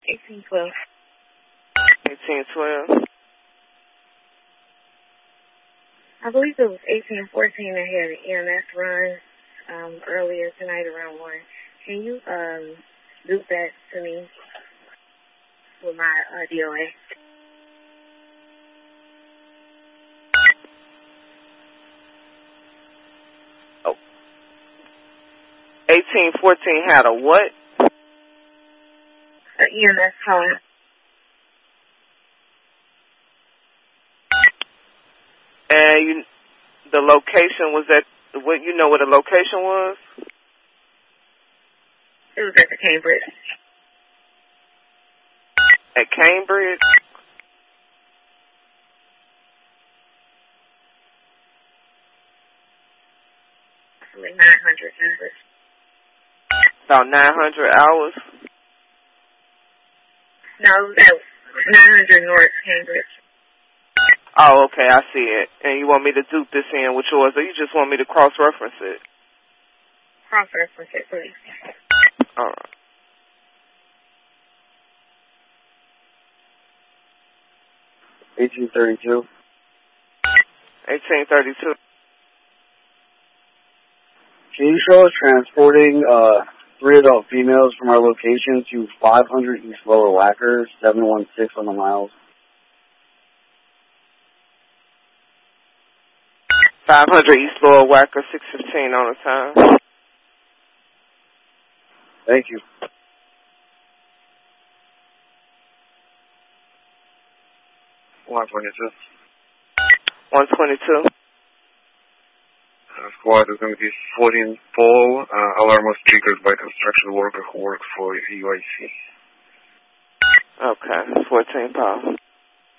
1812. 1812. I believe it was 1814 that had an EMS run earlier tonight around 1. Can you do that to me with my DOA? Oh. 1814 had a what? An EMS calling. And the location was at, what, you know what the location was? It was at the Cambridge. At Cambridge? Actually, 900 Cambridge. About 900 hours? No, that was 900 North Cambridge. Oh, okay, I see it. And you want me to dupe this in with yours, or you just want me to cross-reference it? Cross-reference it, please. All right. $1832. 1832. Can you show us transporting 3 adult females from our location to 500 East Lower Wacker, 716 on the miles? 500 East Lower Wacker, 615 on the time. Thank you. 122. 122. Squad is going to be 14 Paul. Alarm was triggered by construction worker who works for UIC. Okay, 14 Paul.